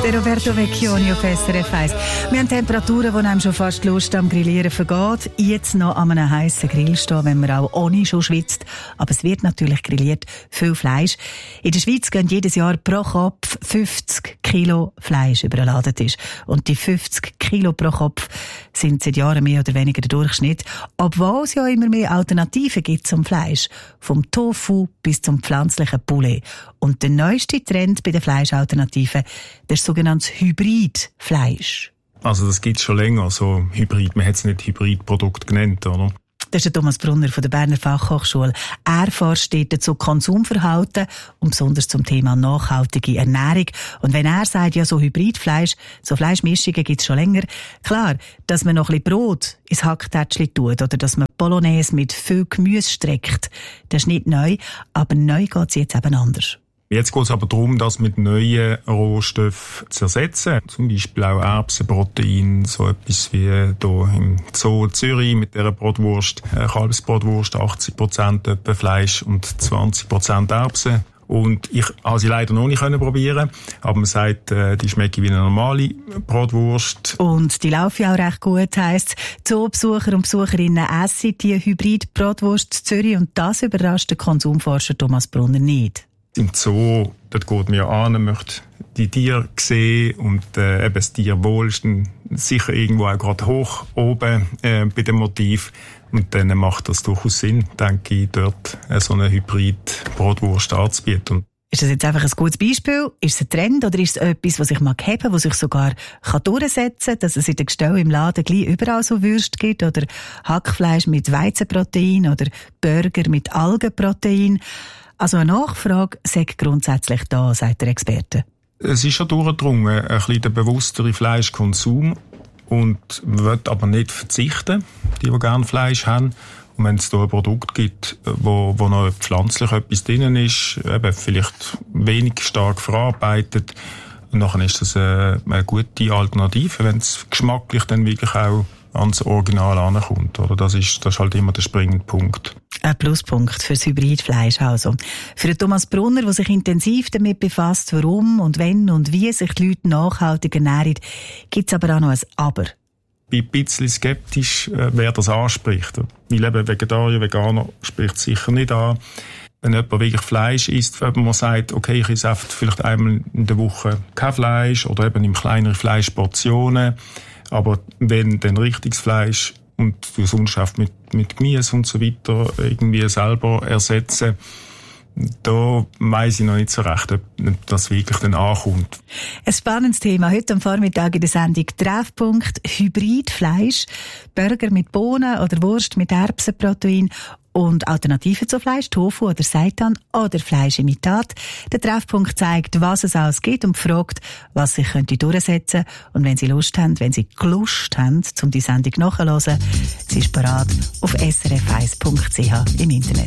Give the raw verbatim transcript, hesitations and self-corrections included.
Der Roberto Vecchioni auf S R F eins. Wir haben Temperaturen, die einem schon fast Lust am Grillieren vergeht. Jetzt noch an einem heissen Grill stehen, wenn man auch ohne schon schwitzt. Aber es wird natürlich grilliert, viel Fleisch. In der Schweiz gehen jedes Jahr pro Kopf fünfzig Kilo Fleisch über den Ladentisch. Und die fünfzig Kilo pro Kopf sind seit Jahren mehr oder weniger der Durchschnitt. Obwohl es ja immer mehr Alternativen gibt zum Fleisch. Vom Tofu bis zum pflanzlichen Poulet. Und der neueste Trend bei den Fleischalternativen, das sogenannte Hybridfleisch. Also das gibt es schon länger, so Hybrid. Man hat es nicht Hybridprodukt genannt, oder? Das ist der Thomas Brunner von der Berner Fachhochschule. Er forscht dort zu Konsumverhalten und besonders zum Thema nachhaltige Ernährung. Und wenn er sagt, ja, so Hybridfleisch, so Fleischmischungen gibt es schon länger, klar, dass man noch ein bisschen Brot ins Hacktätschli tut oder dass man Bolognese mit viel Gemüse streckt, das ist nicht neu, aber neu geht es jetzt eben anders. Jetzt geht es aber darum, das mit neuen Rohstoffen zu ersetzen. Zum Beispiel auch Erbsenprotein, so etwas wie hier im Zoo Zürich mit dieser Bratwurst, Kalbsbratwurst, achtzig Prozent Fleisch und zwanzig Prozent Erbsen. Und ich habe sie leider noch nicht probieren, aber man sagt, die schmeckt wie eine normale Bratwurst. Und die laufen auch recht gut, heisst Zoobesucher und Besucherinnen essen die Hybrid-Bratwurst in Zürich und das überrascht den Konsumforscher Thomas Brunner nicht. Im Zoo, dort geht man ja an, möchte die Tiere sehen und äh, eben das Tierwohl ist dann sicher irgendwo auch gerade hoch oben äh, bei dem Motiv. Und dann macht das durchaus Sinn, denke ich, dort äh, so eine Hybrid-Bratwurst anzubieten. Ist das jetzt einfach ein gutes Beispiel? Ist es ein Trend oder ist es etwas, was sich mal geben, was sich sogar kann durchsetzen kann, dass es in den Gestellen im Laden gleich überall so Würste gibt oder Hackfleisch mit Weizenprotein oder Burger mit Algenprotein? Also eine Nachfrage sei grundsätzlich da, sagt der Experte. Es ist schon durchgedrungen, ein bisschen der bewusstere Fleischkonsum und man will aber nicht verzichten, die, die gerne Fleisch haben. Und wenn es da ein Produkt gibt, wo, wo noch pflanzlich etwas drin ist, eben vielleicht wenig stark verarbeitet, und dann ist das eine, eine gute Alternative, wenn es geschmacklich dann wirklich auch ans Original ankommt. Oder? Das ist, das ist halt immer der springende Punkt. Ein Pluspunkt für das Hybridfleisch also. Für Thomas Brunner, der sich intensiv damit befasst, warum und wenn und wie sich die Leute nachhaltig ernähren, gibt es aber auch noch ein Aber. Ich bin ein bisschen skeptisch, wer das anspricht. Weil eben Vegetarier, Veganer spricht es sicher nicht an. Wenn jemand wirklich Fleisch isst, wenn man sagt, okay, ich esse vielleicht einmal in der Woche kein Fleisch oder eben in kleineren Fleischportionen. Aber wenn dann richtiges Fleisch und du sonst auch mit, mit Gemüse und so weiter irgendwie selber ersetzen, da weiss ich noch nicht so recht, ob das wirklich dann ankommt. Ein spannendes Thema heute am Vormittag in der Sendung Treffpunkt Hybridfleisch, Burger mit Bohnen oder Wurst mit Erbsenprotein und Alternativen zu Fleisch, Tofu oder Seitan oder Fleischimitat. Der Treffpunkt zeigt, was es alles gibt und fragt, was sich könnte durchsetzen. Und wenn Sie Lust haben, wenn Sie Lust haben, um die Sendung nachzuhören, sie ist bereit auf s r f eins punkt c h im Internet.